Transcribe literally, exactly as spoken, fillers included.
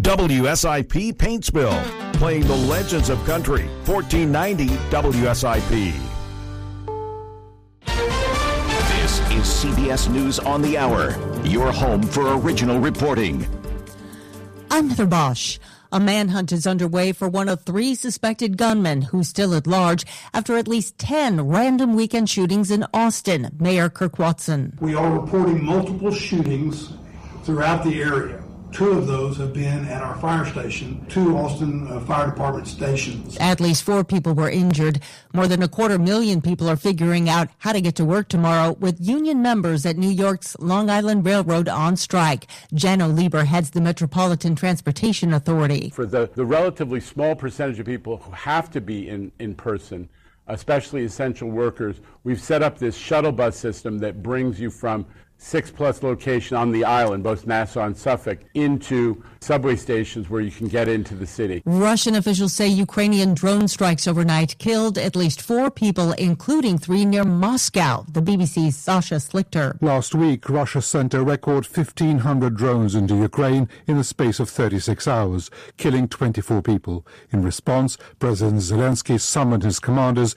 W S I P Paintsville, playing the legends of country. fourteen ninety W S I P. This is C B S News on the Hour, your home for original reporting. I'm Heather Bosch. A manhunt is underway for one of three suspected gunmen who's still at large after at least ten random weekend shootings in Austin. Mayor Kirk Watson. We are reporting multiple shootings throughout the area. Two of those have been at our fire station, two Austin uh, Fire Department stations. At least four people were injured. More than a quarter million people are figuring out how to get to work tomorrow, with union members at New York's Long Island Railroad on strike. Jano Lieber heads the Metropolitan Transportation Authority. For the, the relatively small percentage of people who have to be in, in person, especially essential workers, we've set up this shuttle bus system that brings you from six-plus location on the island, both Nassau and Suffolk, into subway stations where you can get into the city. Russian officials say Ukrainian drone strikes overnight killed at least four people, including three near Moscow. The B B C's Sasha Slichter. Last week, Russia sent a record fifteen hundred drones into Ukraine in the space of thirty-six hours, killing twenty-four people. In response, President Zelensky summoned his commanders